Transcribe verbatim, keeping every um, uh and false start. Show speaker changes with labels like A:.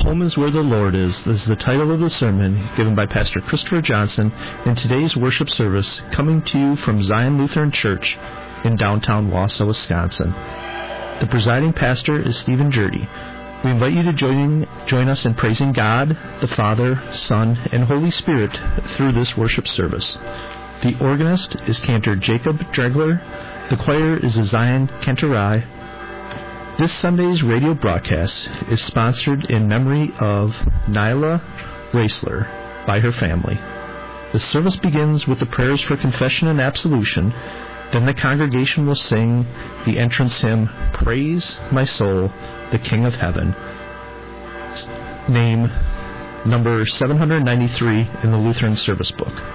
A: Home is where the Lord is. This is the title of the sermon given by Pastor Christopher Johnson in today's worship service, coming to you from Zion Lutheran Church in downtown Wausau, Wisconsin. The presiding pastor is Stephen Jurdy. We invite you to join, join us in praising God, the Father, Son, and Holy Spirit through this worship service. The organist is Cantor Jacob Dregler. The choir is the Zion Cantorai. This Sunday's radio broadcast is sponsored in memory of Nyla Raisler by her family. The service begins with the prayers for confession and absolution. Then the congregation will sing the entrance hymn, Praise My Soul, the King of Heaven, name number seven hundred ninety-three in the Lutheran Service Book.